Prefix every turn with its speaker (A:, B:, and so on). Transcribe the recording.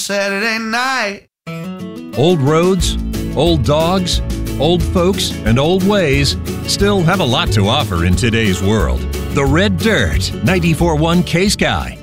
A: Saturday night.
B: Old roads, old dogs, old folks, and old ways still have a lot to offer in today's world. The Red Dirt 94.1 K-Sky.